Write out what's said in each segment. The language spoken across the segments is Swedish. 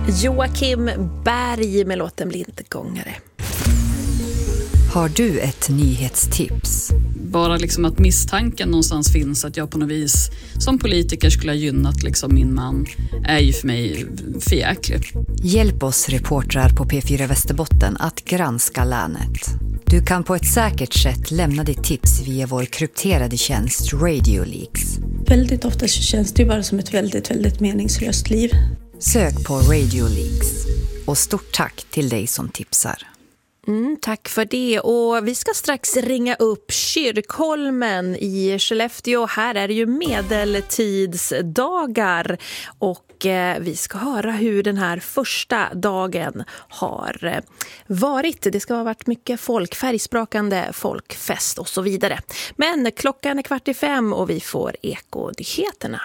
Joakim Berg med låten Blindgångare. Har du ett nyhetstips? Bara liksom att misstanken någonstans finns att jag på något vis som politiker skulle ha gynnat liksom min man är ju för mig förjäkligt. Hjälp oss reportrar på P4 Västerbotten att granska länet. Du kan på ett säkert sätt lämna ditt tips via vår krypterade tjänst Radio Leaks. Väldigt ofta känns det ju bara som ett väldigt, väldigt meningslöst liv. Sök på Radio Leaks. Och stort tack till dig som tipsar. Tack för det, och vi ska strax ringa upp Kyrkholmen i Skellefteå. Här är det ju medeltidsdagar och vi ska höra hur den här första dagen har varit. Det ska ha varit mycket folk, färgsprakande folkfest och så vidare. Men klockan är 4:45 och vi får Ekonyheterna.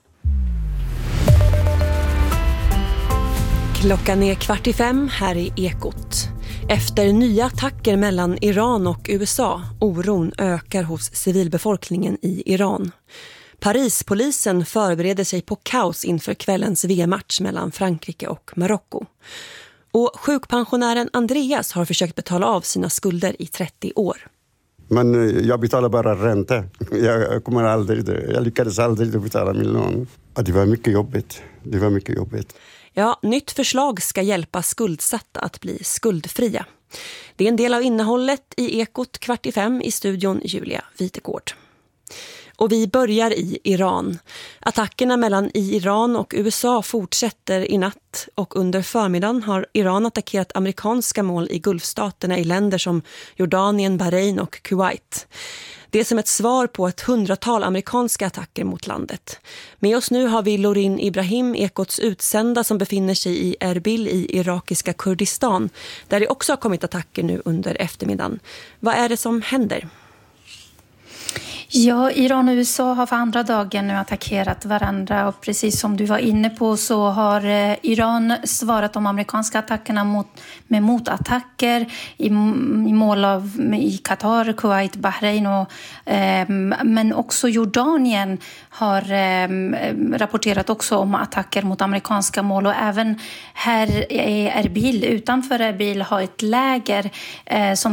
Klockan är 4:45 här i Ekot. Efter nya attacker mellan Iran och USA, oron ökar hos civilbefolkningen i Iran. Parispolisen förbereder sig på kaos inför kvällens VM-match mellan Frankrike och Marocko. Och sjukpensionären Andreas har försökt betala av sina skulder i 30 år. Men jag betalar bara ränta. Jag lyckades aldrig betala min lån. Det var mycket jobbigt. Ja, nytt förslag ska hjälpa skuldsatta att bli skuldfria. Det är en del av innehållet i Ekot 4:45 i studion Julia Vitegård. Och vi börjar i Iran. Attackerna mellan Iran och USA fortsätter i natt och under förmiddagen har Iran attackerat amerikanska mål i Gulfstaterna i länder som Jordanien, Bahrain och Kuwait. Det är som ett svar på ett 100-tal amerikanska attacker mot landet. Med oss nu har vi Lorin Ibrahim, Ekots utsända som befinner sig i Erbil i irakiska Kurdistan, där det också har kommit attacker nu under eftermiddagen. Vad är det som händer? Ja, Iran och USA har för andra dagen nu attackerat varandra och precis som du var inne på så har Iran svarat de amerikanska attackerna med motattacker i mål i Qatar, Kuwait, Bahrain men också Jordanien har rapporterat också om attacker mot amerikanska mål och även här är Erbil, utanför Erbil har ett läger som